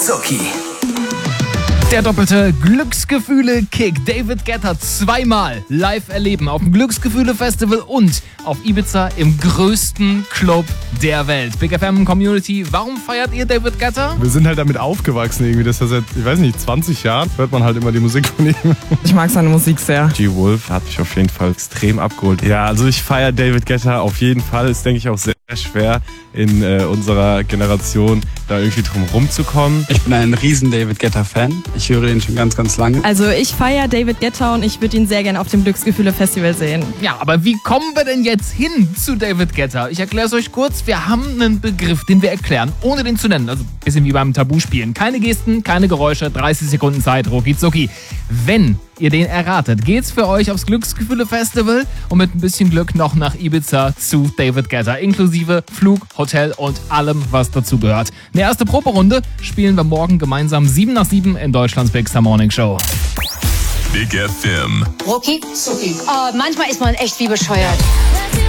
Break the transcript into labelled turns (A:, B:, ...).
A: Zucki.
B: Der doppelte Glücksgefühle-Kick. David Guetta zweimal live erleben auf dem Glücksgefühle-Festival und auf Ibiza im größten Club der Welt. Big FM Community, warum feiert ihr David Guetta?
C: Wir sind halt damit aufgewachsen irgendwie. Das ist ja seit, ich weiß nicht, 20 Jahren hört man halt immer die Musik von ihm.
D: Ich mag seine Musik sehr.
E: G-Wolf hat mich auf jeden Fall extrem abgeholt. Ja, also ich feiere David Guetta auf jeden Fall. Ist, denke ich, auch sehr schwer in unserer Generation da irgendwie drum rumzukommen.
F: Ich bin ein riesen David Guetta-Fan. Ich höre ihn schon ganz, ganz lange.
D: Also ich feiere David Guetta und ich würde ihn sehr gerne auf dem Glücksgefühle-Festival sehen.
B: Ja, aber wie kommen wir denn jetzt hin zu David Guetta? Ich erkläre es euch kurz. Wir haben einen Begriff, den wir erklären, ohne den zu nennen. Also ein bisschen wie beim Tabuspielen. Keine Gesten, keine Geräusche, 30 Sekunden Zeit, rucki zucki. Wenn ihr den erratet, geht's für euch aufs Glücksgefühle-Festival und mit ein bisschen Glück noch nach Ibiza zu David Guetta, inklusive Flug, Hotel und allem, was dazu gehört. Eine erste Proberunde spielen wir morgen gemeinsam 7 nach 7 in Deutschlands Big Star Morning Show.
A: Big FM.
G: Rucki zucki. Oh, manchmal ist man echt wie bescheuert.